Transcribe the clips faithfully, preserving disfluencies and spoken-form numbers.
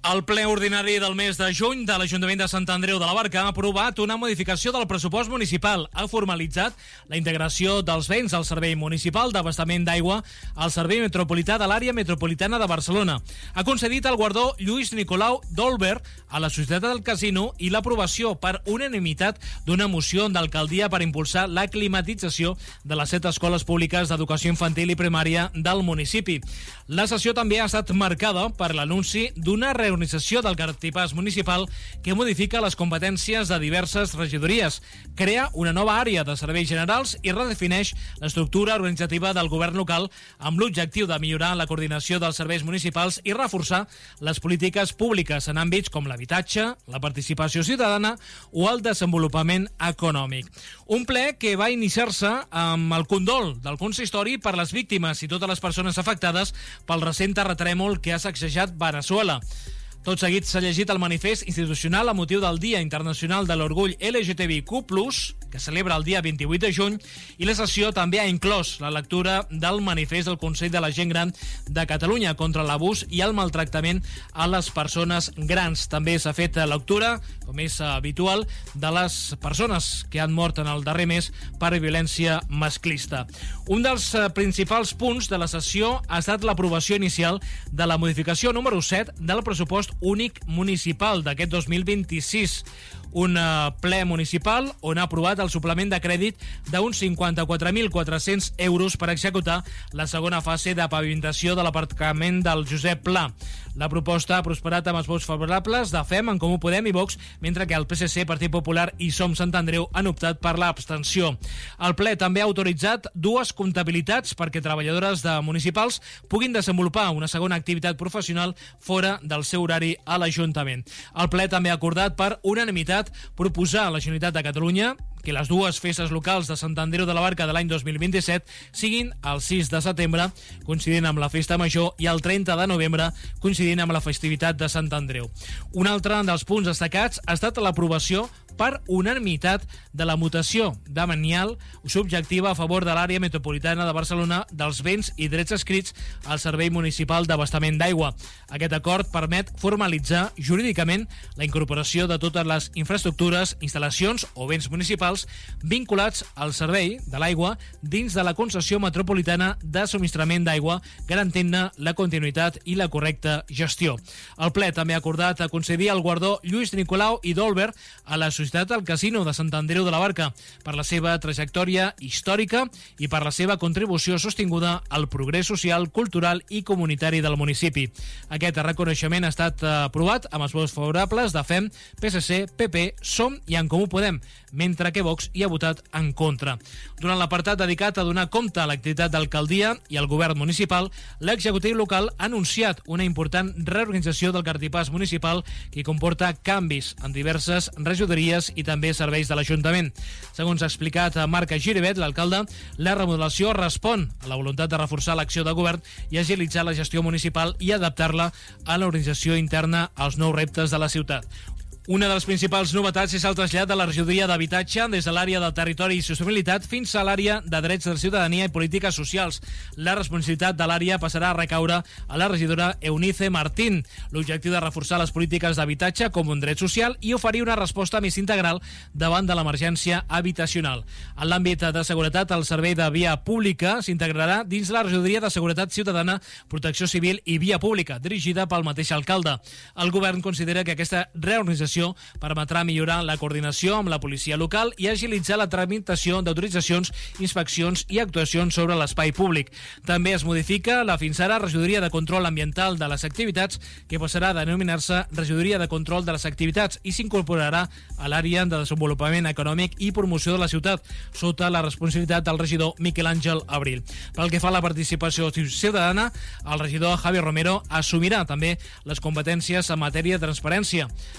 El ple ordinari del mes de juny de l'Ajuntament de Sant Andreu de la Barca ha aprovat una modificació del pressupost municipal. Ha formalitzat la integració dels béns al Servei Municipal d'Abastament d'Aigua al Servei Metropolità de l'Àrea Metropolitana de Barcelona. Ha concedit el guardó Lluís Nicolau d'Olver a la Societat del Casino i l'aprovació per unanimitat d'una moció d'alcaldia per impulsar la climatització de les set escoles públiques d'educació infantil i primària del municipi. La sessió també ha estat marcada per l'anunci d'una reorganització del cartipàs municipal que modifica les competències de diverses regidories, crea una nova àrea de serveis generals i redefineix l'estructura organitzativa del govern local amb l'objectiu de millorar la coordinació dels serveis municipals i reforçar les polítiques públiques en àmbits com l'habitatge, la participació ciutadana o el desenvolupament econòmic. Un ple que va iniciar-se amb el condol del consistori per les víctimes i totes les persones afectades pel recent terratrèmol que ha sacsejat Veneçuela. Tot seguit s'ha llegit el manifest institucional a motiu del Dia Internacional de l'Orgull L G T B Q plus, que celebra el dia vint-i-vuit de juny, i la sessió també ha inclòs la lectura del manifest del Consell de la Gent Gran de Catalunya contra l'abús i el maltractament a les persones grans. També s'ha fet lectura, com és habitual, de les persones que han mort en el darrer mes per violència masclista. Un dels principals punts de la sessió ha estat l'aprovació inicial de la modificació número set del pressupost únic municipal d'aquest dos mil vint-i-sis, un ple municipal on ha aprovat el suplement de crèdit d'uns cinquanta-quatre mil quatre-cents euros per executar la segona fase de pavimentació de l'aparcament del Josep Pla. La proposta ha prosperat amb els vots favorables de Fem, En Comú Podem i Vox, mentre que el P S C, Partit Popular i Som Sant Andreu han optat per l'abstenció. El ple també ha autoritzat dues comptabilitats perquè treballadores de municipals puguin desenvolupar una segona activitat professional fora del seu horari a l'Ajuntament. El ple també ha acordat per unanimitat proposar a la Generalitat de Catalunya que les dues festes locals de Sant Andreu de la Barca de l'any dos mil vint-i-set siguin el sis de setembre, coincidint amb la Festa Major, i el trenta de novembre, coincidint amb la festivitat de Sant Andreu. Un altre dels punts destacats ha estat l'aprovació per unanimitat de la mutació de Manial subjectiva a favor de l'àrea metropolitana de Barcelona dels béns i drets escrits al Servei Municipal d'Abastament d'Aigua. Aquest acord permet formalitzar jurídicament la incorporació de totes les infraestructures, instal·lacions o béns municipals vinculats al servei de l'aigua dins de la concessió metropolitana de subministrament d'aigua, garantint-ne la continuïtat i la correcta gestió. El ple també ha acordat concedir el guardó Lluís Nicolau i d'Olver a la Societat del Casino de Sant Andreu de la Barca per la seva trajectòria històrica i per la seva contribució sostinguda al progrés social, cultural i comunitari del municipi. Aquest reconeixement ha estat aprovat amb els vots favorables de Fem, P S C, P P, Som i En Comú Podem, mentre que Vox hi ha votat en contra. Durant l'apartat dedicat a donar compte a l'activitat d'alcaldia i al govern municipal, l'executiu local ha anunciat una important reorganització del cartipàs municipal que comporta canvis en diverses regidories i també serveis de l'Ajuntament. Segons ha explicat Marc Giribet, l'alcalde, la remodelació respon a la voluntat de reforçar l'acció de govern i agilitzar la gestió municipal i adaptar-la a l'organització interna als nous reptes de la ciutat. Una de les principals novetats és el trasllat de la regidoria d'habitatge des de l'àrea del territori i sostenibilitat fins a l'àrea de drets de la ciutadania i polítiques socials. La responsabilitat de l'àrea passarà a recaure a la regidora Eunice Martín. L'objectiu de reforçar les polítiques d'habitatge com un dret social i oferir una resposta més integral davant de l'emergència habitacional. En l'àmbit de seguretat, el servei de via pública s'integrarà dins la regidoria de seguretat ciutadana, protecció civil i via pública, dirigida pel mateix alcalde. El govern considera que aquesta reorganització permetrà millorar la coordinació amb la policia local i agilitzar la tramitació d'autoritzacions, inspeccions i actuacions sobre l'espai públic. També es modifica la fins ara regidoria de control ambiental de les activitats, que passarà a denominar-se regidoria de control de les activitats i s'incorporarà a l'àrea de desenvolupament econòmic i promoció de la ciutat, sota la responsabilitat del regidor Miquel Àngel Abril. Pel que fa a la participació ciutadana, el regidor Javi Romero assumirà també les competències en matèria de transparència. La regidoria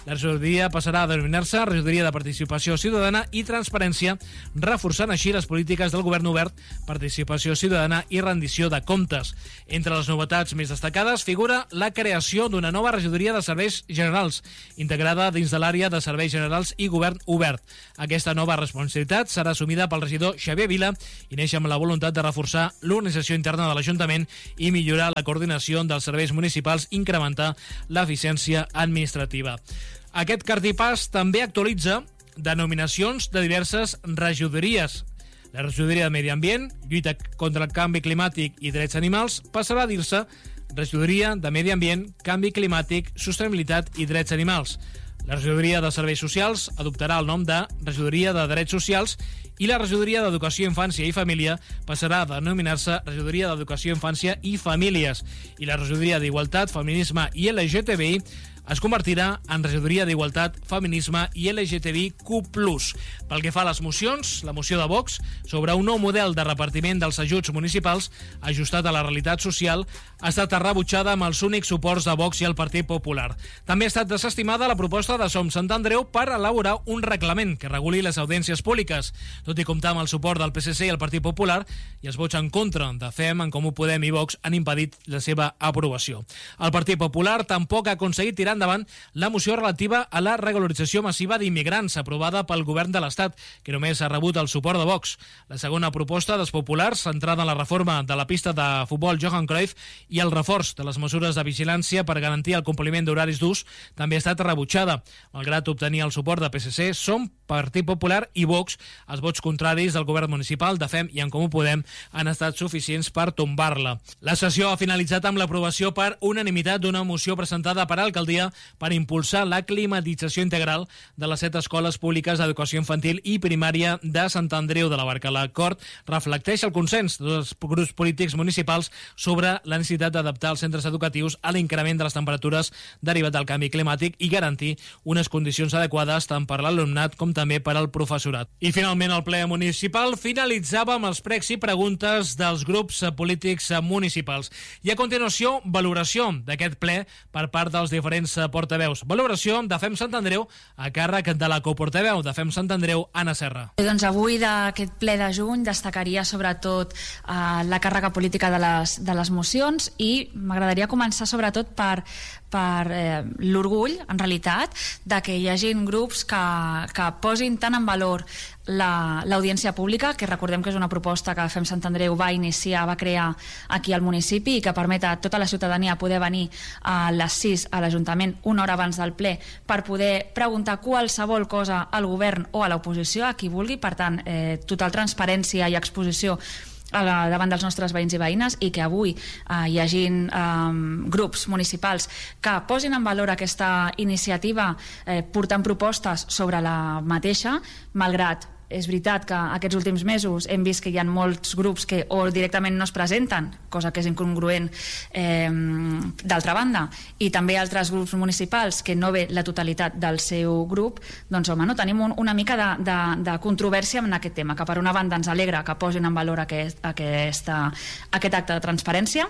regidoria passarà a denominar-se Regidoria de Participació Ciutadana i Transparència, reforçant així les polítiques del govern obert, participació ciutadana i rendició de comptes. Entre les novetats més destacades figura la creació d'una nova regidoria de serveis generals, integrada dins de l'àrea de serveis generals i govern obert. Aquesta nova responsabilitat serà assumida pel regidor Xavier Vila i neix amb la voluntat de reforçar l'organització interna de l'Ajuntament i millorar la coordinació dels serveis municipals, incrementar l'eficiència administrativa. Aquest cartipàs també actualitza denominacions de diverses regidories. La regidoria de Medi Ambient, Lluita contra el Canvi Climàtic i Drets Animals passarà a dir-se Regidoria de Medi Ambient, Canvi Climàtic, Sostenibilitat i Drets Animals. La regidoria de Serveis Socials adoptarà el nom de Regidoria de Drets Socials i la regidoria d'Educació, Infància i Família passarà a denominar-se Regidoria d'Educació, Infància i Famílies, i la regidoria d'Igualtat, Feminisme i L G T B I es convertirà en Regidoria d'Igualtat, Feminisme i L G T B I Q plus. Pel que fa a les mocions, la moció de Vox sobre un nou model de repartiment dels ajuts municipals ajustat a la realitat social ha estat rebutjada amb els únics suports de Vox i el Partit Popular. També ha estat desestimada la proposta de Som Sant Andreu per elaborar un reglament que reguli les audiències públiques. Tot i comptar amb el suport del P S C i el Partit Popular, i els vots en contra de F E M, En Comú Podem i Vox han impedit la seva aprovació. El Partit Popular tampoc ha aconseguit tirar endavant la moció relativa a la regularització massiva d'immigrants aprovada pel govern de l'Estat, que només ha rebut el suport de Vox. La segona proposta dels populars, centrada en la reforma de la pista de futbol Johan Cruyff i el reforç de les mesures de vigilància per garantir el compliment d'horaris d'ús, també ha estat rebutjada. Malgrat obtenir el suport de P S C, Som, Partit Popular i Vox, els vots contraris del govern municipal, de F E M i En Comú Podem han estat suficients per tombar-la. La sessió ha finalitzat amb l'aprovació per unanimitat d'una moció presentada per Alcaldia per impulsar la climatització integral de les set escoles públiques d'educació infantil i primària de Sant Andreu de la Barca. L'acord reflecteix el consens dels grups polítics municipals sobre la necessitat d'adaptar els centres educatius a l'increment de les temperatures derivat del canvi climàtic i garantir unes condicions adequades tant per l'alumnat com també per al professorat. I finalment el ple municipal finalitzava amb els pregs i preguntes dels grups polítics municipals. I a continuació, valoració d'aquest ple per part dels diferents portaveus. Valoració de F E M Sant Andreu a càrrec de la coportaveu de F E M Sant Andreu, Anna Serra. Doncs avui d'aquest ple de juny destacaria sobretot eh, la càrrega política de les, de les mocions i m'agradaria començar sobretot per, per eh, l'orgull, en realitat, de que hi hagin grups que, que posin tant en valor l'audiència pública, que recordem que és una proposta que F E M Sant Andreu va iniciar, va crear aquí al municipi i que permet a tota la ciutadania poder venir a les sis a l'Ajuntament una hora abans del ple per poder preguntar qualsevol cosa al govern o a l'oposició, a qui vulgui. Per tant, eh, total transparència i exposició davant dels nostres veïns i veïnes, i que avui eh, hi hagin eh, grups municipals que posin en valor aquesta iniciativa eh, portant propostes sobre la mateixa, malgrat és veritat que aquests últims mesos hem vist que hi ha molts grups que o directament no es presenten, cosa que és incongruent eh, d'altra banda, i també altres grups municipals que no ve la totalitat del seu grup. Doncs home, no tenim un, una mica de, de, de controvèrsia en aquest tema, que per una banda ens alegra que posin en valor aquest, aquesta, aquest acte de transparència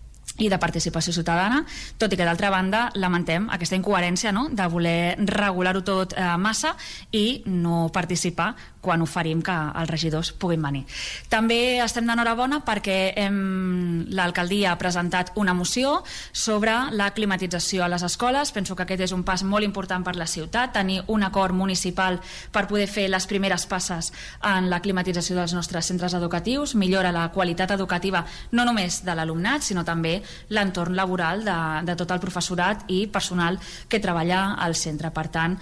i de participació ciutadana, tot i que d'altra banda lamentem aquesta incoherència, no?, de voler regular-ho tot eh, massa i no participar quan oferim que els regidors puguin venir. També estem d'enhorabona perquè l'alcaldia ha presentat una moció sobre la climatització a les escoles. Penso que aquest és un pas molt important per la ciutat, tenir un acord municipal per poder fer les primeres passes en la climatització dels nostres centres educatius, millora la qualitat educativa no només de l'alumnat, sinó també l'entorn laboral de, de tot el professorat i personal que treballa al centre. Per tant,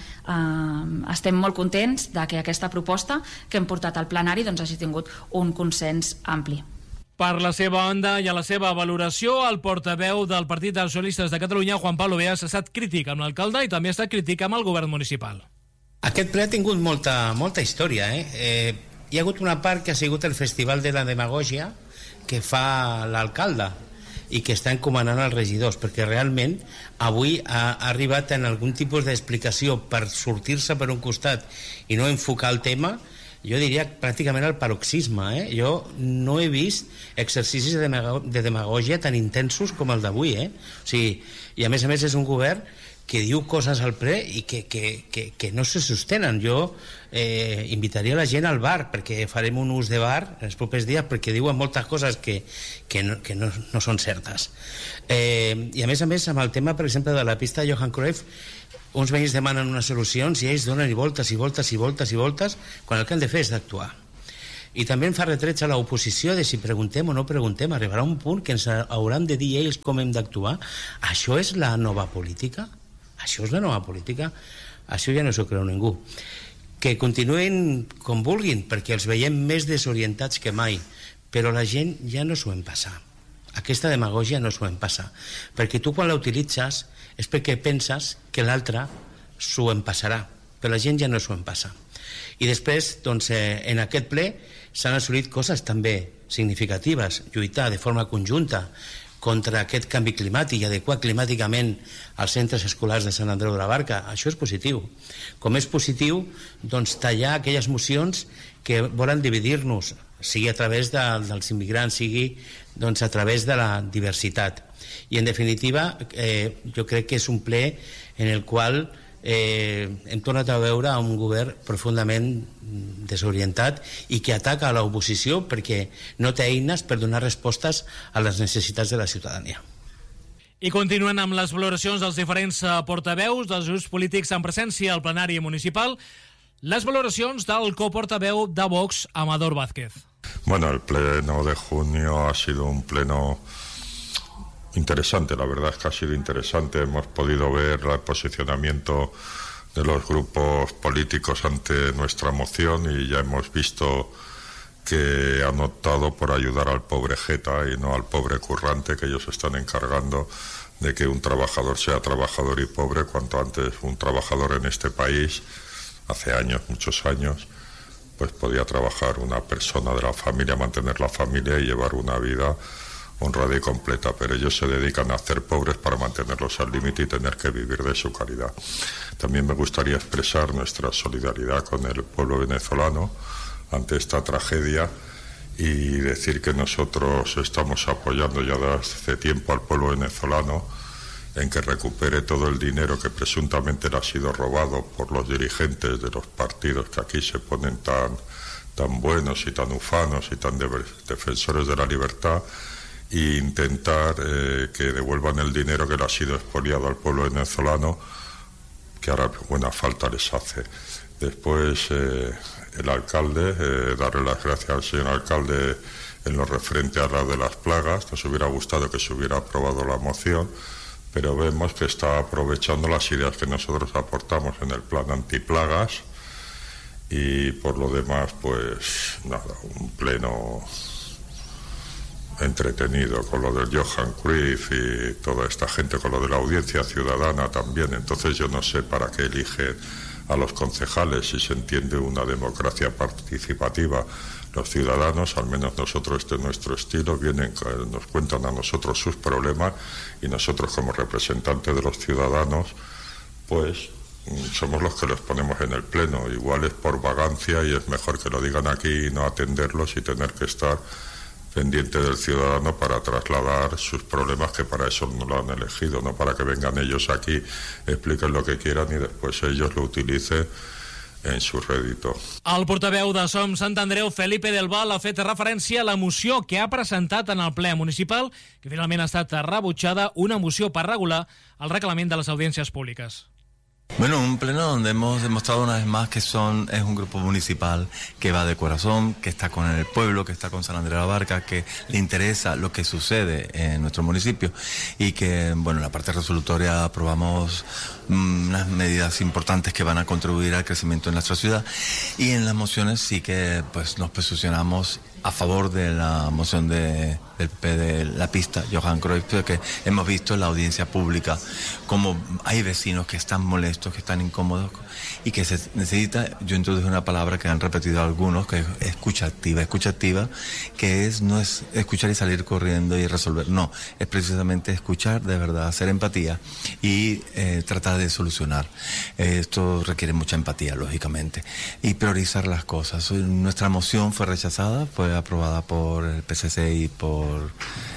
eh, estem molt contents de que aquesta proposta que hem portat al plenari doncs, hagi tingut un consens ampli. Per la seva banda i a la seva valoració, el portaveu del Partit dels Socialistes de Catalunya, Juan Pablo Beas, ha estat crític amb l'alcalde i també ha estat crític amb el govern municipal. Aquest ple ha tingut molta, molta història. Eh? Eh, hi ha hagut una part que ha sigut el Festival de la Demagògia que fa l'alcalde i que està encomanant als regidors, perquè realment avui ha arribat en algun tipus d'explicació per sortir-se per un costat i no enfocar el tema, jo diria pràcticament el paroxisme. Eh? Jo no he vist exercicis de demagògia tan intensos com el d'avui. Eh? O sigui, i a més a més és un govern que diu coses al ple i que, que, que, que no se sostenen. Jo eh, invitaria la gent al bar, perquè farem un ús de bar en els propers dies, perquè diuen moltes coses que, que, no, que no, no són certes. Eh, I a més a més, amb el tema, per exemple, de la pista de Johan Cruyff, uns veïns demanen unes solucions i ells donen i voltes i voltes i voltes i voltes, quan el que han de fer és d'actuar. I també em fa retrets a l'oposició de si preguntem o no preguntem. Arribarà un punt que ens hauran de dir ells com hem d'actuar. Això és la nova política? Això és la nova política? Això ja no s'ho creu ningú. Que continuïn com vulguin, perquè els veiem més desorientats que mai, però la gent ja no s'ho en passa. Aquesta demagògia no s'ho en passa, perquè tu quan la utilitzes és perquè penses que l'altre s'ho en passarà, però la gent ja no s'ho en passa. I després, doncs, eh, en aquest ple s'han assolit coses també significatives, lluitar de forma conjunta contra aquest canvi climàtic i adequar climàticament els centres escolars de Sant Andreu de la Barca. Això és positiu. Com és positiu, doncs, tallar aquelles mocions que volen dividir-nos, sigui a través de, dels immigrants, sigui doncs, a través de la diversitat. I, en definitiva, eh, jo crec que és un ple en el qual eh, hem tornat a veure un govern profundament desorientat i que ataca a l'oposició perquè no té eines per donar respostes a les necessitats de la ciutadania. I continuen amb les valoracions dels diferents portaveus dels grups polítics en presència al plenari municipal, les valoracions del coportaveu de Vox, Amador Vázquez. Bueno, el pleno de junio ha sido un pleno interesante, la verdad es que ha sido interesante. Hemos podido ver el posicionamiento de los grupos políticos ante nuestra moción y ya hemos visto que han optado por ayudar al pobre jeta y no al pobre currante, que ellos están encargando de que un trabajador sea trabajador y pobre. Cuanto antes un trabajador en este país, hace años, muchos años, pues podía trabajar una persona de la familia, mantener la familia y llevar una vida honrada y completa, pero ellos se dedican a hacer pobres para mantenerlos al límite y tener que vivir de su caridad. También me gustaría expresar nuestra solidaridad con el pueblo venezolano ante esta tragedia y decir que nosotros estamos apoyando ya desde hace tiempo al pueblo venezolano en que recupere todo el dinero que presuntamente le ha sido robado por los dirigentes de los partidos que aquí se ponen tan, tan buenos y tan ufanos y tan de, defensores de la libertad, e intentar eh, que devuelvan el dinero que le ha sido expoliado al pueblo venezolano, que ahora buena falta les hace. Después eh, el alcalde, eh, darle las gracias al señor alcalde en lo referente a la de las plagas. Nos hubiera gustado que se hubiera aprobado la moción, pero vemos que está aprovechando las ideas que nosotros aportamos en el plan antiplagas y por lo demás, pues nada, un pleno entretenido con lo del Johan Cruyff y toda esta gente, con lo de la audiencia ciudadana también. Entonces yo no sé para qué elige a los concejales si se entiende una democracia participativa. Los ciudadanos, al menos nosotros de nuestro estilo, vienen, nos cuentan a nosotros sus problemas y nosotros como representantes de los ciudadanos pues somos los que los ponemos en el pleno. Igual es por vagancia y es mejor que lo digan aquí y no atenderlos y tener que estar pendiente del ciudadano para trasladar sus problemas, que para eso no lo han elegido, no para que vengan ellos aquí, expliquen lo que quieran y después ellos lo utilicen en su rédito. El portaveu de Som Sant Andreu, Felipe del Val, ha fet referència a la moció que ha presentat en el ple municipal, que finalment ha estat rebutjada, una moció per regular el reglament de les audiències públiques. Bueno, un pleno donde hemos demostrado una vez más que son es un grupo municipal que va de corazón, que está con el pueblo, que está con San Andreu de la Barca, que le interesa lo que sucede en nuestro municipio y que, bueno, en la parte resolutoria aprobamos mmm, unas medidas importantes que van a contribuir al crecimiento de nuestra ciudad y en las mociones sí que pues nos posicionamos a favor de la moción de, del P P de la pista Johan Cruyff, que hemos visto en la audiencia pública como hay vecinos que están molestos, que están incómodos y que se necesita, yo introduje una palabra que han repetido algunos, que es escucha activa, escucha activa, que es no es escuchar y salir corriendo y resolver, no, es precisamente escuchar de verdad, hacer empatía y eh, tratar de solucionar. Eh, esto requiere mucha empatía, lógicamente, y priorizar las cosas. Nuestra moción fue rechazada, fue aprobada por el P S C y por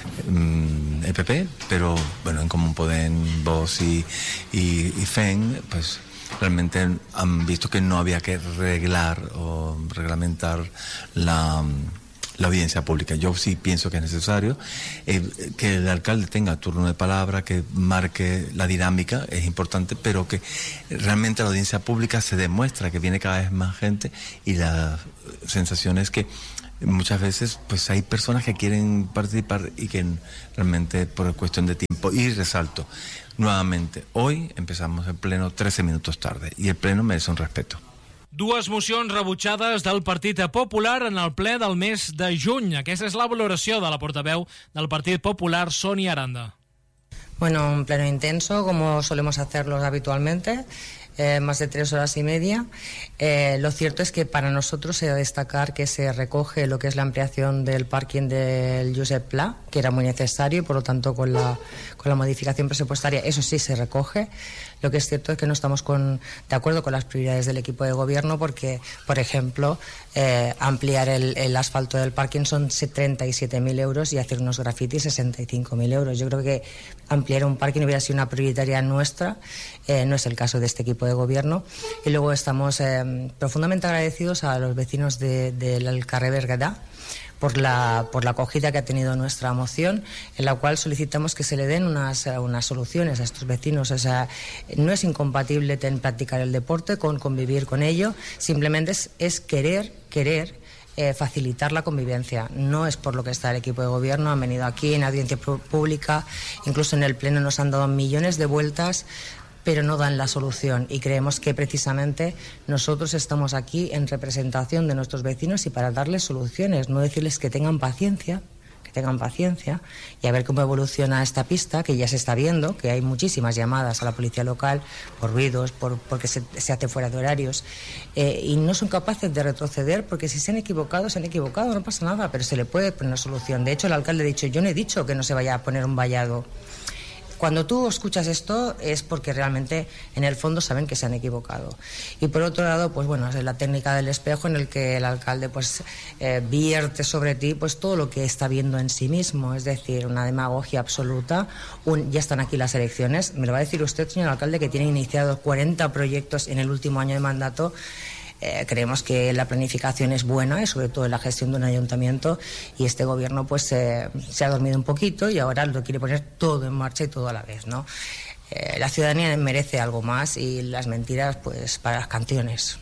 um, E P P, pero bueno, en Común Podem, Vox y, y, y F E N, pues realmente han visto que no había que reglar o reglamentar la... la audiencia pública. Yo sí pienso que es necesario eh, que el alcalde tenga turno de palabra, que marque la dinámica, es importante, pero que realmente la audiencia pública se demuestra que viene cada vez más gente, y la sensación es que muchas veces pues hay personas que quieren participar y que realmente por cuestión de tiempo. Y resalto nuevamente, hoy empezamos el pleno trece minutos tarde y el pleno merece un respeto. Dues mocions rebutjades del Partit Popular en el ple del mes de juny. Aquesta és la valoració de la portaveu del Partit Popular, Sonia Aranda. Bueno, un pleno intenso, como solemos hacerlos habitualmente, eh, más de tres horas y media. Eh, lo cierto es que para nosotros se ha de destacar que se recoge lo que es la ampliación del parking del Josep Pla, que era muy necesario, y por lo tanto con la, con la modificación presupuestaria eso sí se recoge. Lo que es cierto es que no estamos con, de acuerdo con las prioridades del equipo de gobierno, porque, por ejemplo, eh, ampliar el, el asfalto del parking son treinta y siete mil euros y hacer unos grafitis sesenta y cinco mil euros. Yo creo que ampliar un parking hubiera sido una prioritaria nuestra, eh, no es el caso de este equipo de gobierno. Y luego estamos eh, profundamente agradecidos a los vecinos de, del carrer Berguedà por la, por la acogida que ha tenido nuestra moción, en la cual solicitamos que se le den unas, unas soluciones a estos vecinos. O sea, no es incompatible ten, practicar el deporte con convivir con ello, simplemente es, es querer, querer eh, facilitar la convivencia. No es por lo que está el equipo de gobierno, han venido aquí en audiencia pública, incluso en el pleno nos han dado millones de vueltas, pero no dan la solución, y creemos que precisamente nosotros estamos aquí en representación de nuestros vecinos y para darles soluciones, no decirles que tengan paciencia, que tengan paciencia y a ver cómo evoluciona esta pista, que ya se está viendo, que hay muchísimas llamadas a la policía local por ruidos, por, porque se, se hace fuera de horarios, eh, y no son capaces de retroceder, porque si se han equivocado, se han equivocado, no pasa nada, pero se le puede poner una solución. De hecho, el alcalde ha dicho, yo no he dicho que no se vaya a poner un vallado. Cuando tú escuchas esto es porque realmente en el fondo saben que se han equivocado. Y por otro lado, pues bueno, es la técnica del espejo en el que el alcalde pues eh, vierte sobre ti pues todo lo que está viendo en sí mismo, es decir, una demagogia absoluta. Un, ya están aquí las elecciones. Me lo va a decir usted, señor alcalde, que tiene iniciados cuarenta proyectos en el último año de mandato. Eh, creemos que la planificación es buena y sobre todo en la gestión de un ayuntamiento, y este gobierno pues eh, se ha dormido un poquito y ahora lo quiere poner todo en marcha y todo a la vez, ¿no? Eh, la ciudadanía merece algo más y las mentiras pues para las canciones.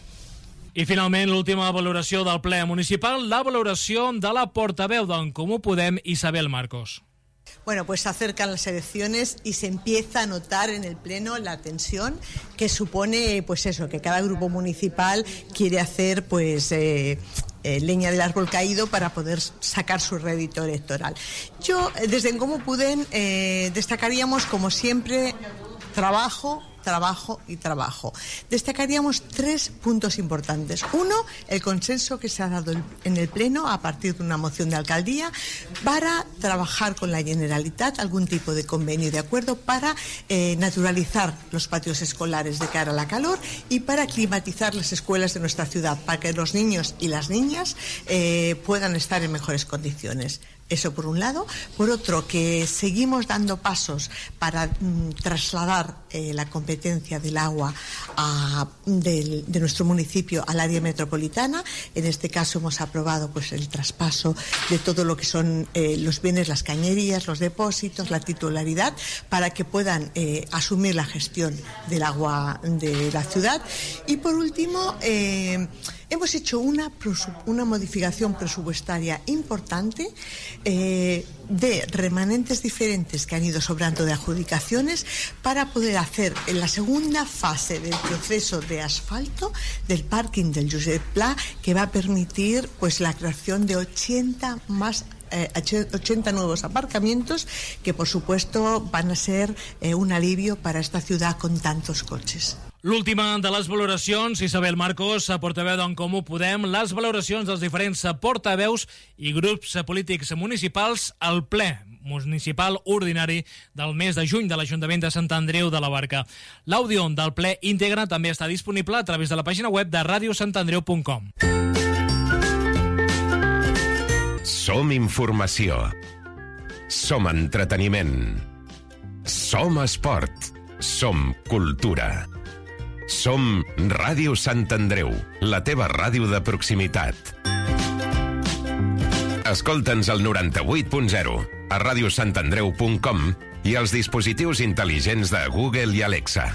I finalment l'última valoració del ple municipal, la valoració de la portaveu d'En Comú Podem, Isabel Marcos. Bueno, pues se acercan las elecciones y se empieza a notar en el Pleno la tensión que supone, pues eso, que cada grupo municipal quiere hacer, pues, eh, eh, leña del árbol caído para poder sacar su rédito electoral. Yo, desde En Comú Podem, eh, destacaríamos, como siempre, trabajo, trabajo y trabajo. Destacaríamos tres puntos importantes. Uno, el consenso que se ha dado en el Pleno a partir de una moción de alcaldía para trabajar con la Generalitat algún tipo de convenio de acuerdo para eh, naturalizar los patios escolares de cara a la calor y para climatizar las escuelas de nuestra ciudad, para que los niños y las niñas eh, puedan estar en mejores condiciones. Eso por un lado. Por otro, que seguimos dando pasos para mm, trasladar eh, la competencia del agua a, de, de nuestro municipio al área metropolitana. En este caso hemos aprobado pues el traspaso de todo lo que son eh, los bienes, las cañerías, los depósitos, la titularidad, para que puedan eh, asumir la gestión del agua de la ciudad. Y por último, eh, hemos hecho una, una modificación presupuestaria importante eh, de remanentes diferentes que han ido sobrando de adjudicaciones para poder hacer en la segunda fase del proceso de asfalto del parking del Josep Pla, que va a permitir pues la creación de ochenta más Eh, ochenta nuevos aparcamientos que por supuesto van a ser eh, un alivio para esta ciudad con tantos coches. L'última de les valoracions, Isabel Marcos, portaveu d'En Comú Podem, les valoracions dels diferents portaveus i grups polítics municipals al ple municipal ordinari del mes de juny de l'Ajuntament de Sant Andreu de la Barca. L'àudio del ple íntegre també està disponible a través de la pàgina web de radio sant andreu punt com. Som informació. Som entreteniment. Som esport. Som cultura. Som Ràdio Sant Andreu, la teva ràdio de proximitat. Escolta'ns al noranta-vuit punt zero, a radio sant andreu punt com i als dispositius intel·ligents de Google i Alexa.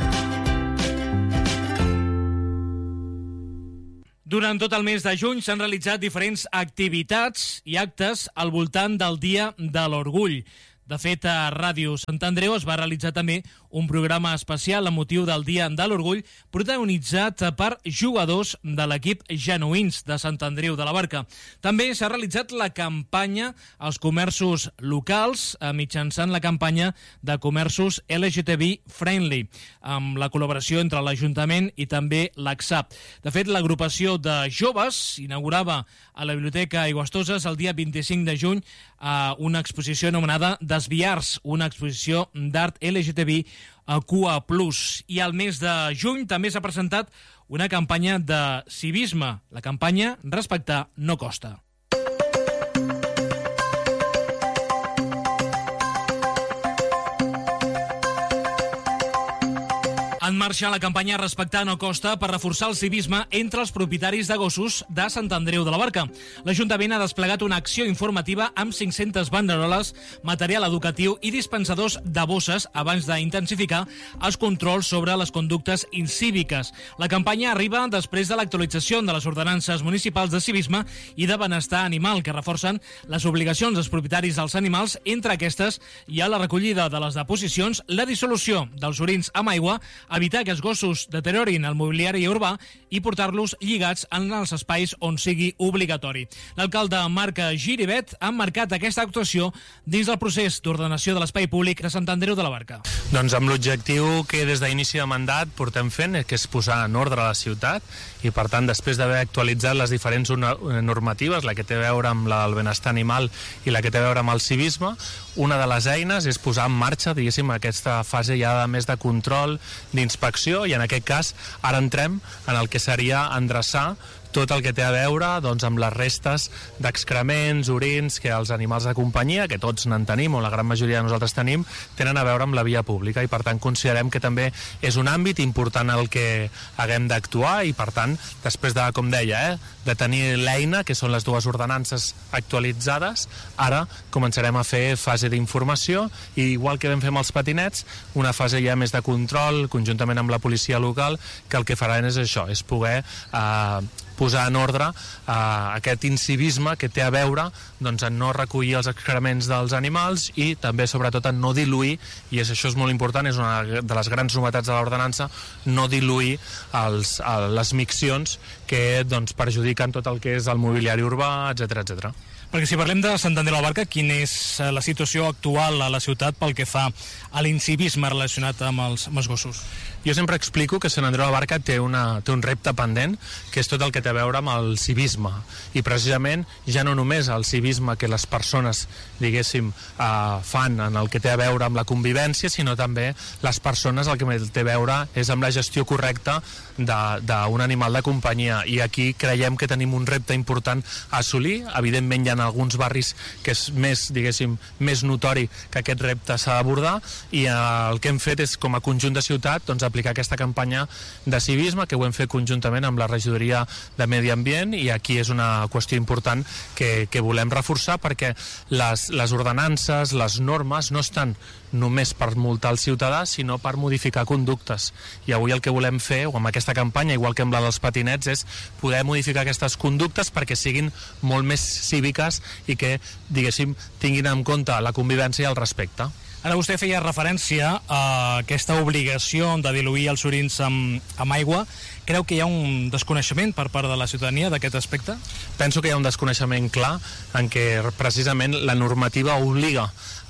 Durant tot el mes de juny s'han realitzat diferents activitats i actes al voltant del Dia de l'Orgull. De fet, a Ràdio Sant Andreu es va realitzar també un programa especial amb motiu del Dia de l'Orgull protagonitzat per jugadors de l'equip genuïns de Sant Andreu de la Barca. També s'ha realitzat la campanya als comerços locals mitjançant la campanya de comerços L G T B Friendly, amb la col·laboració entre l'Ajuntament i també l'A C S A P. De fet, l'agrupació de joves inaugurava a la Biblioteca Aigüestoses el dia vint-i-cinc de juny a una exposició anomenada Desviars, una exposició d'art L G T B Q A plus. I al mes de juny també s'ha presentat una campanya de civisme, la campanya Respectar no costa. En marxa la campanya Respectar no costa per reforçar el civisme entre els propietaris de gossos de Sant Andreu de la Barca. L'Ajuntament ha desplegat una acció informativa amb cinc-centes banderoles, material educatiu i dispensadors de bosses abans d'intensificar els controls sobre les conductes incíviques. La campanya arriba després de l'actualització de les ordenances municipals de civisme i de benestar animal, que reforcen les obligacions dels propietaris dels animals. Entre aquestes hi ha la recollida de les deposicions, la dissolució dels orins amb aigua, evitar que els gossos deteriorin el mobiliari urbà i portar-los lligats en els espais on sigui obligatori. L'alcalde Marc Giribet ha marcat aquesta actuació dins del procés d'ordenació de l'espai públic de Sant Andreu de la Barca. Doncs amb l'objectiu que des d'inici de mandat portem fent, que és posar en ordre la ciutat, i per tant, després d'haver actualitzat les diferents normatives, la que té a veure amb la del benestar animal i la que té a veure amb el civisme, una de les eines és posar en marxa, diguéssim, aquesta fase ja de més de control, d'inspecció, i en aquest cas ara entrem en el que seria endreçar tot el que té a veure doncs, amb les restes d'excrements, orins que els animals de companyia, que tots n'en tenim, o la gran majoria de nosaltres tenim, tenen a veure amb la via pública, i per tant considerem que també és un àmbit important el que haguem d'actuar, i per tant, després de, com deia, eh, de tenir l'eina, que són les dues ordenances actualitzades, ara començarem a fer fase d'informació, i igual que vam fer amb els patinets, una fase ja més de control, conjuntament amb la policia local, que el que faran és això, és poder eh, posar en ordre eh, aquest incivisme que té a veure doncs, en no recollir els excrements dels animals i també, sobretot, en no diluir, i és, això és molt important, és una de les grans novetats de l'ordenança, no diluir els, les miccions que doncs, perjudiquen tot el que és el mobiliari urbà, etcètera, etcètera. Perquè si parlem de Sant Andreu de la Barca, quina és la situació actual a la ciutat pel que fa a l'incivisme relacionat amb els, amb els gossos? Jo sempre explico que Sant Andreu de la Barca té, una, té un repte pendent, que és tot el que té a veure amb el civisme. I precisament ja no només el civisme que les persones, diguéssim, eh, fan en el que té a veure amb la convivència, sinó també les persones el que té a veure és amb la gestió correcta d'un animal de companyia. I aquí creiem que tenim un repte important a assolir. Evidentment hi ha alguns barris que és més, diguéssim, més notori que aquest repte s'ha d'abordar, i eh, el que hem fet és, com a conjunt de ciutat, doncs, aplicar aquesta campanya de civisme, que ho hem fet conjuntament amb la regidoria de Medi Ambient, i aquí és una qüestió important que, que volem reforçar, perquè les, les ordenances, les normes no estan només per multar el ciutadà, sinó per modificar conductes. I avui el que volem fer, o amb aquesta campanya, igual que amb la dels patinets, és poder modificar aquestes conductes perquè siguin molt més cíviques i que, diguéssim, tinguin en compte la convivència i el respecte. Ara vostè feia referència a aquesta obligació de diluir els orins amb, amb aigua. Creu que hi ha un desconeixement per part de la ciutadania d'aquest aspecte? Penso que hi ha un desconeixement clar en què precisament la normativa obliga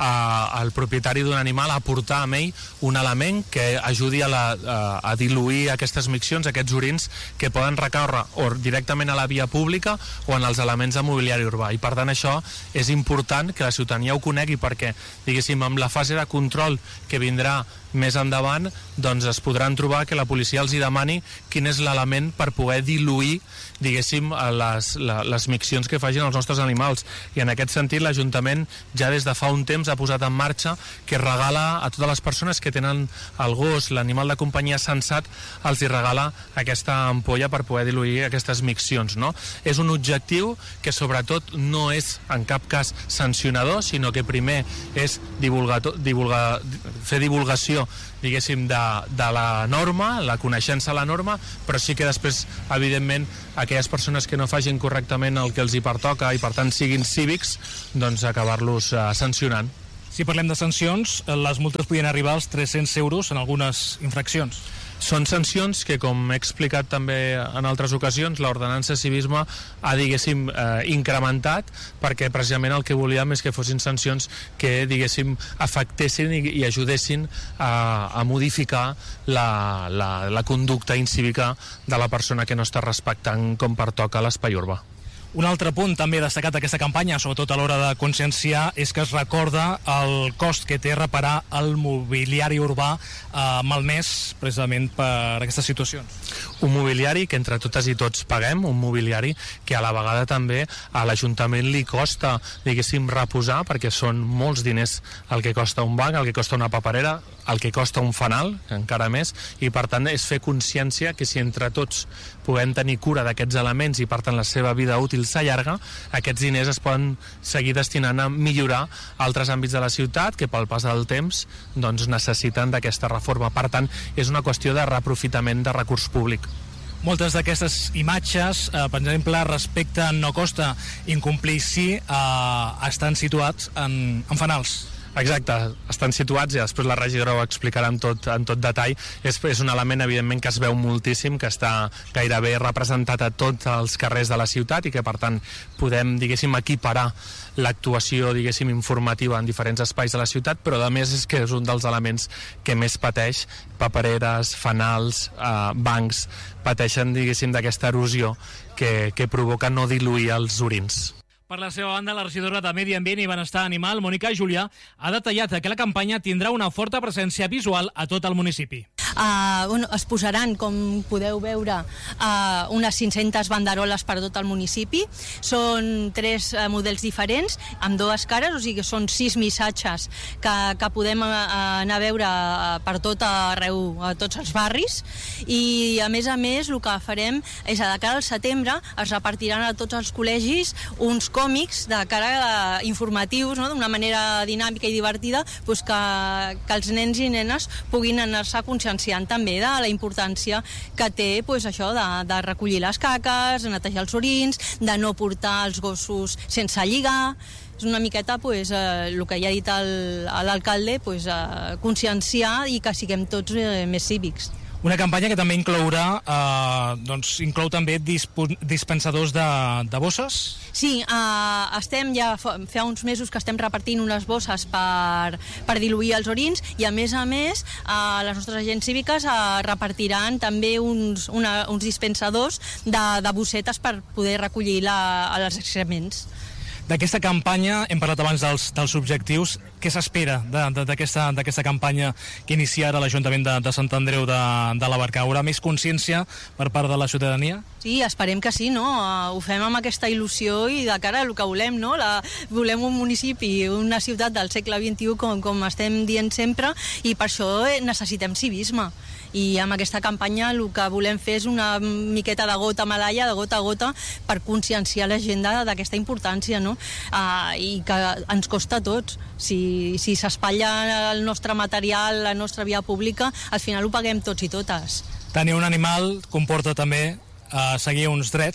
a, al propietari d'un animal a portar amb ell un element que ajudi a, la, a, a diluir aquestes miccions, aquests orins que poden recaure o directament a la via pública o en els elements de mobiliari urbà. I per tant això és important que la ciutadania ho conegui perquè, diguéssim, amb la fase de control que vindrà més endavant, doncs es podran trobar que la policia els hi demani quin és l'element per poder diluir, diguéssim, les, les miccions que facin els nostres animals. I en aquest sentit l'Ajuntament ja des de fa un temps ha posat en marxa que regala a totes les persones que tenen el gos, l'animal de companyia sensat, els hi regala aquesta ampolla per poder diluir aquestes miccions, no? És un objectiu que sobretot no és en cap cas sancionador, sinó que primer és divulgar, divulgar, fer divulgació, diguéssim, de, de la norma, la coneixença a la norma, però sí que després, evidentment, aquelles persones que no facin correctament el que els hi pertoca i per tant siguin cívics, doncs acabar-los uh, sancionant. Si parlem de sancions, les multes podien arribar als tres-cents euros en algunes infraccions. Són sancions que, com he explicat també en altres ocasions, l'ordenança de civisme ha, diguéssim, eh, incrementat perquè precisament el que volíem és que fossin sancions que, diguéssim, afectessin i, i ajudessin a, a modificar la, la, la conducta incívica de la persona que no està respectant com pertoca l'espai urbà. Un altre punt també destacat d'aquesta campanya, sobretot a l'hora de conscienciar, és que es recorda el cost que té reparar el mobiliari urbà eh, malmès precisament per aquestes situacions. Un mobiliari que entre totes i tots paguem, un mobiliari que a la vegada també a l'Ajuntament li costa, diguéssim, reposar, perquè són molts diners el que costa un banc, el que costa una paperera, el que costa un fanal, encara més, i per tant és fer consciència que si entre tots puguem tenir cura d'aquests elements i per tant la seva vida útil s'allarga, aquests diners es poden seguir destinant a millorar altres àmbits de la ciutat que pel pas del temps doncs, necessiten d'aquesta reforma. Per tant, és una qüestió de reaprofitament de recurs públic. Moltes d'aquestes imatges, eh, per exemple, respecte a no costa incomplir sí, eh, estan situats en, en fanals. Exacte, estan situats i després la regidora ho explicarà en tot, en tot detall. És, és un element, evidentment, que es veu moltíssim, que està gairebé representat a tots els carrers de la ciutat i que, per tant, podem, diguéssim, equiparar l'actuació, diguéssim, informativa en diferents espais de la ciutat, però a més és que és un dels elements que més pateix. Papereres, fanals, eh, bancs, pateixen, diguéssim, d'aquesta erosió que, que provoca no diluir els orins. Per la seva banda, la regidora de Medi Ambient i Benestar Animal, Mònica Julià, ha detallat que la campanya tindrà una forta presència visual a tot el municipi. Uh, bueno, es posaran, com podeu veure, uh, unes cinc-centes banderoles per tot el municipi. Són tres uh, models diferents, amb dues cares, o sigui que són sis missatges que, que podem uh, anar a veure uh, per tot arreu, a tots els barris. I, a més a més, el que farem és que de cara al setembre es repartiran a tots els col·legis uns còmics de cara a informatius, no? D'una manera dinàmica i divertida, pues que, que els nens i nenes puguin anar-se conscienciant també de la importància que té pues, això de, de recollir les caques, de netejar els orins, de no portar els gossos sense lligar. És una miqueta pues, eh, el que ja ha dit l'alcalde, pues, eh, conscienciar i que siguem tots eh, més cívics. Una campanya que també inclourà, eh, doncs, inclou també dispensadors de, de bosses? Sí, eh, estem ja fa, fa uns mesos que estem repartint unes bosses per, per diluir els orins i a més a més eh, les nostres agents cíviques eh, repartiran també uns, una, uns dispensadors de, de bossetes per poder recollir la, els excrements. D'aquesta campanya, hem parlat abans dels, dels objectius, què s'espera d'aquesta campanya que inicia ara l'Ajuntament de, de Sant Andreu de, de la Barca? Haurà més consciència per part de la ciutadania? Sí, esperem que sí, no? Ho fem amb aquesta il·lusió i de cara a el que volem, no? La, volem un municipi, una ciutat del segle vint-i-u, com, com estem dient sempre, i per això necessitem civisme. I amb aquesta campanya el que volem fer és una miqueta de gota malaia, de gota a gota, per conscienciar la gent d'aquesta importància, no? Uh, i que ens costa a tots. Si, si s'espatlla el nostre material, la nostra via pública, al final ho paguem tots i totes. Tenir un animal comporta també uh, seguir uns drets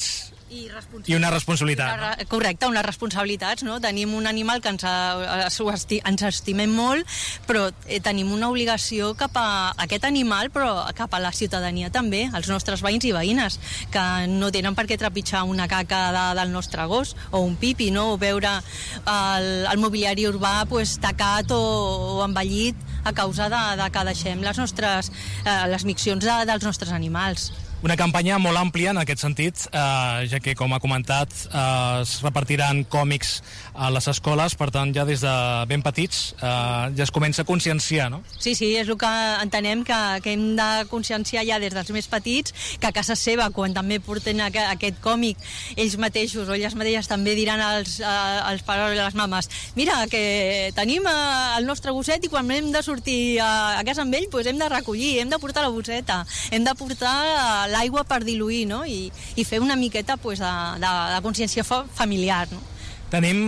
I, I una responsabilitat. Una, correcte, unes responsabilitats, no? Tenim un animal que ens, a, esti, ens estimem molt, però eh, tenim una obligació cap a aquest animal, però cap a la ciutadania també, els nostres veïns i veïnes, que no tenen per què trepitjar una caca de, del nostre gos, o un pipi, no? O veure el, el mobiliari urbà pues, tacat o, o envellit a causa de, de que deixem les nostres, eh, les miccions de, dels nostres animals. Una campanya molt àmplia en aquest sentit, eh, ja que, com ha comentat, eh, es repartiran còmics a les escoles, per tant, ja des de ben petits eh, ja es comença a conscienciar, no? Sí, sí, és el que entenem, que, que hem de conscienciar ja des dels més petits, que a casa seva, quan també porten aquest, aquest còmic, ells mateixos o elles mateixes també diran als, als pares i les mames, mira, que tenim el nostre gosset i quan hem de sortir a, a casa amb ell, pues hem de recollir, hem de portar la bosseta, hem de portar l'aigua per diluir, no? I, i fer una miqueta pues, de, de, de consciència familiar, no? Tenim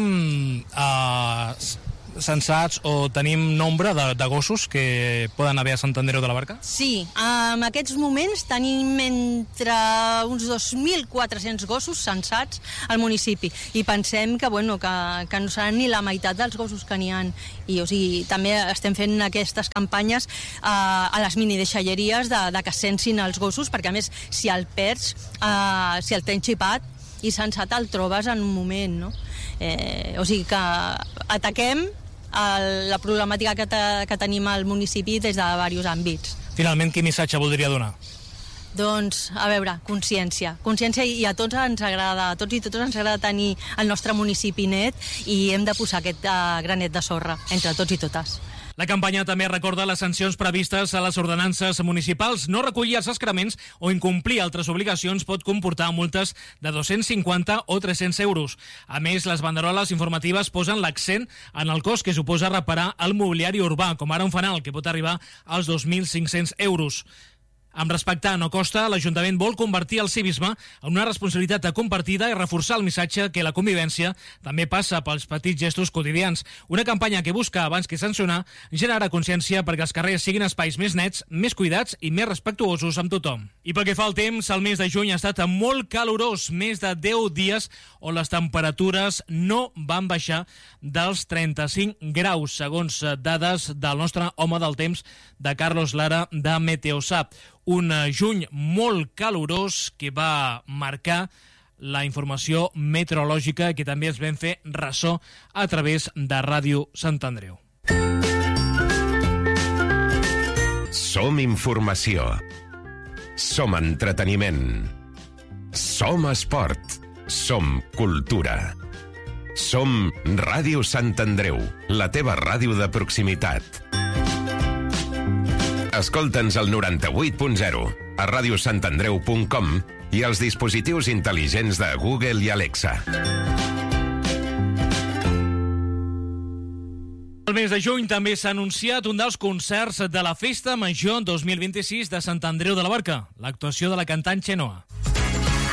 eh, censats o tenim nombre de, de gossos que poden haver a Sant Andreu de la Barca? Sí, en aquests moments tenim entre uns dos mil quatre-cents gossos censats al municipi i pensem que, bueno, que, que no seran ni la meitat dels gossos que n'hi ha. I, o sigui, també estem fent aquestes campanyes eh, a les minideixalleries de, de que sensin els gossos, perquè a més, si el perds, eh, si el tens xipat i censat el trobes en un moment, no? Eh, o sigui que ataquem el, la problemàtica que, te, que tenim al municipi des de diversos àmbits. Finalment, quin missatge voldria donar? Doncs, a veure, consciència. Consciència i a tots ens agrada, a tots i totes ens agrada tenir el nostre municipi net i hem de posar aquest uh, granet de sorra entre tots i totes. La campanya també recorda les sancions previstes a les ordenances municipals. No recollir els excrements o incomplir altres obligacions pot comportar multes de dos-cents cinquanta o tres-cents euros. A més, les banderoles informatives posen l'accent en el cost que suposa reparar el mobiliari urbà, com ara un fanal, que pot arribar als dos mil cinc-cents euros. Amb respectar no costa, l'Ajuntament vol convertir el civisme en una responsabilitat compartida i reforçar el missatge que la convivència també passa pels petits gestos quotidians. Una campanya que busca, abans que sancionar, generar consciència perquè els carrers siguin espais més nets, més cuidats i més respectuosos amb tothom. I pel que fa al temps, el mes de juny ha estat molt calorós, més de deu dies on les temperatures no van baixar dels trenta-cinc graus, segons dades del nostre home del temps, de Carlos Lara, de Meteosat. Un juny molt calorós que va marcar la informació meteorològica que també es vam fer ressò a través de Ràdio Sant Andreu. Som informació. Som entreteniment. Som esport. Som cultura. Som Ràdio Sant Andreu, la teva ràdio de proximitat. Escolta'ns al noranta-vuit punt zero, a ràdio sant andreu punt com i als dispositius intel·ligents de Google i Alexa. El mes de juny també s'ha anunciat un dels concerts de la Festa Major dos mil vint-i-sis de Sant Andreu de la Barca, l'actuació de la cantant Xenoa.